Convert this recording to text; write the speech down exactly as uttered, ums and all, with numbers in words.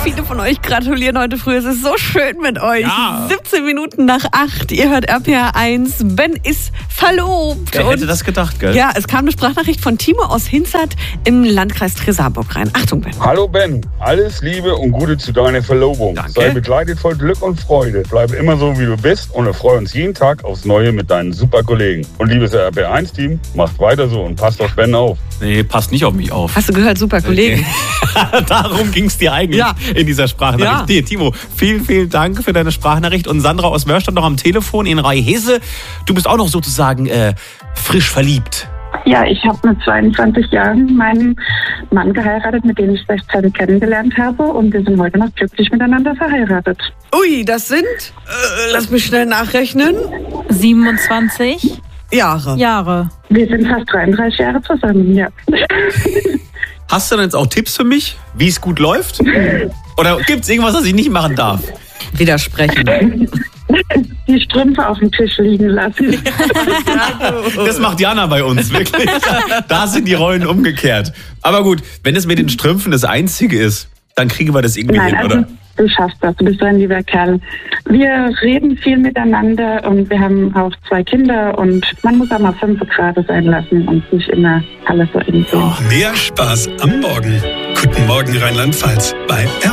viele von euch gratulieren heute früh. Es ist so schön mit euch. Ja. siebzehn Minuten nach acht. Ihr hört R P R eins. Ben ist verlobt. Wer hätte das gedacht, gell? Ja, es kam eine Sprachnachricht von Timo aus Hinzert im Landkreis Tresa-Burg rein. Achtung, Ben. Hallo Ben, alles Liebe und Gute zu deiner Verlobung. Danke. Sei begleitet voll Glück und Freude. Bleibe immer so, wie du bist und erfreue uns jeden Tag aufs Neue mit deinen super Kollegen. Und liebes R P R eins Team, macht weiter so und passt auf Ben auf. Nee, passt nicht auf mich auf. Hast du gehört, super Kollegen. Darum ging es dir eigentlich Ja. in dieser Sprachnachricht. Ja. Nee, Timo, vielen, vielen Dank für deine Sprachnachricht. Und Sandra aus Mörstadt noch am Telefon in Rhei-Hesse. Du bist auch noch sozusagen äh, frisch verliebt. Ja, ich habe mit zweiundzwanzig Jahren meinen Mann geheiratet, mit dem ich sechzehn kennengelernt habe. Und wir sind heute noch glücklich miteinander verheiratet. Ui, das sind, äh, lass mich schnell nachrechnen, siebenundzwanzig Jahre. Jahre. Wir sind fast dreiunddreißig Jahre zusammen, ja. Hast du denn jetzt auch Tipps für mich, wie es gut läuft? Oder gibt es irgendwas, was ich nicht machen darf? Widersprechen. Die Strümpfe auf dem Tisch liegen lassen. Das macht Jana bei uns, wirklich. Da sind die Rollen umgekehrt. Aber gut, wenn es mit den Strümpfen das Einzige ist, dann kriegen wir das irgendwie Nein, hin, also oder? du schaffst das, du bist so ein lieber Kerl. Wir reden viel miteinander und wir haben auch zwei Kinder und man muss auch mal fünf Grad sein lassen und nicht immer alles so eng sehen. Mehr Spaß am Morgen. Guten Morgen Rheinland-Pfalz bei R